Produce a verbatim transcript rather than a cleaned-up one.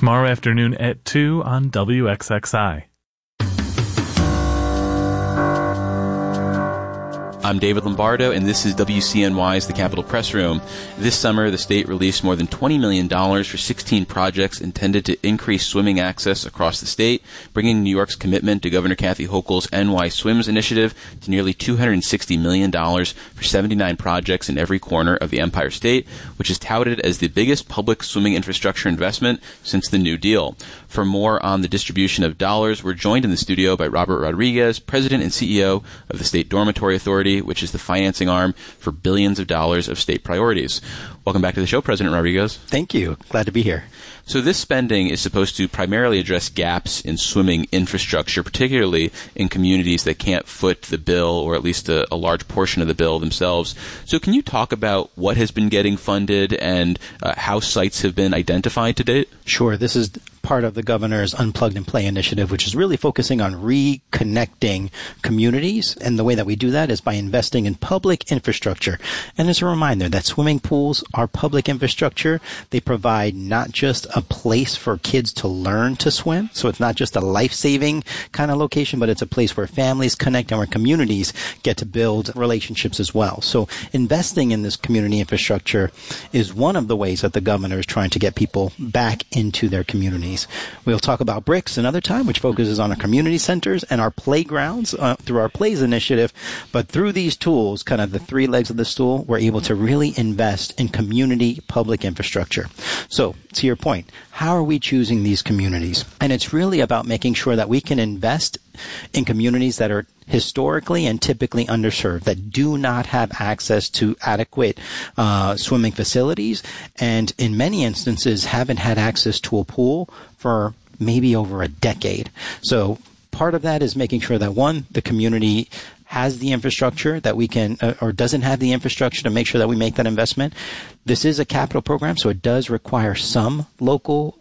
tomorrow afternoon at two on W X X I. I'm David Lombardo, and this is W C N Y's The Capitol Press Room. This summer, the state released more than twenty million dollars for sixteen projects intended to increase swimming access across the state, bringing New York's commitment to Governor Kathy Hochul's N Y Swims initiative to nearly two hundred sixty million dollars for seventy-nine projects in every corner of the Empire State, which is touted as the biggest public swimming infrastructure investment since the New Deal. For more on the distribution of dollars, we're joined in the studio by Robert Rodriguez, President and C E O of the State Dormitory Authority, which is the financing arm for billions of dollars of state priorities. Welcome back to the show, President Rodriguez. Thank you. Glad to be here. So this spending is supposed to primarily address gaps in swimming infrastructure, particularly in communities that can't foot the bill, or at least a, a large portion of the bill themselves. So can you talk about what has been getting funded and uh, how sites have been identified to date? Sure. This is part of the governor's Unplugged and Play initiative, which is really focusing on reconnecting communities. And the way that we do that is by investing in public infrastructure. And as a reminder that swimming pools are public infrastructure. They provide not just a place for kids to learn to swim. So it's not just a life-saving kind of location, but it's a place where families connect and where communities get to build relationships as well. So investing in this community infrastructure is one of the ways that the governor is trying to get people back into their communities. We'll talk about Bricks another time, which focuses on our community centers and our playgrounds uh, through our Plays initiative. But through these tools, kind of the three legs of the stool, we're able to really invest in community public infrastructure. So to your point, how are we choosing these communities? And it's really about making sure that we can invest in communities that are historically and typically underserved, that do not have access to adequate uh, swimming facilities, and in many instances haven't had access to a pool for maybe over a decade. So part of that is making sure that, one, the community has the infrastructure that we can, uh, or doesn't have the infrastructure, to make sure that we make that investment. This is a capital program, so it does require some local